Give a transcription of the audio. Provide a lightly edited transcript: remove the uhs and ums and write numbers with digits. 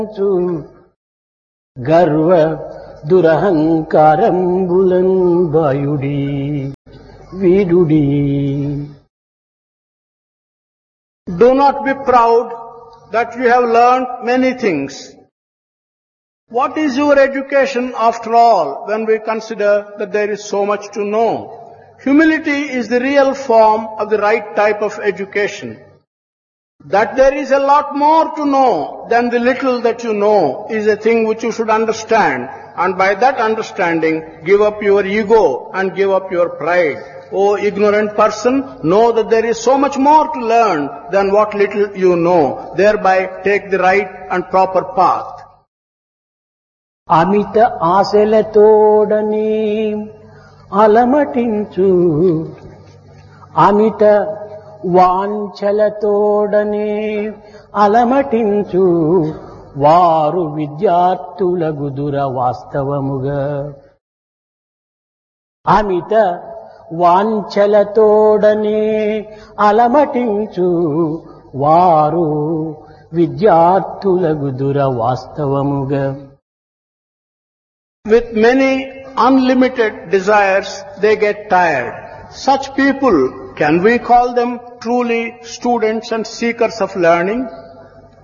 గర్వ దురహంకారంబులన్ బాయుడి వీడుడి. Do not be proud that you have learned many things. What is your education after all when we consider that there is so much to know? Humility is the real form of the right type of education. That there is a lot more to know than the little that you know is a thing which you should understand, and by that understanding give up your ego and give up your pride. O ignorant person, know that there is so much more to learn than what little you know. Thereby take the right and proper path. అమిత ఆశలతోడని అలమటించు, అమిత వాంఛలతోడనే అలమటించు వారు విద్యార్థులగుదుర వాస్తవముగా. అమిత వాంఛలతోడనే అలమటించు వారు విద్యార్థులగుదుర వాస్తవముగా. With many unlimited desires, they get tired. Such people, can we call them truly students and seekers of learning?